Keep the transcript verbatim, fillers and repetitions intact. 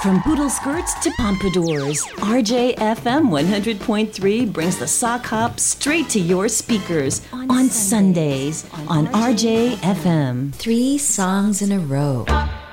From poodle skirts to pompadours, R J F M one hundred point three brings the sock hop straight to your speakers on, on Sundays, Sundays on R J F M. Three songs in a row.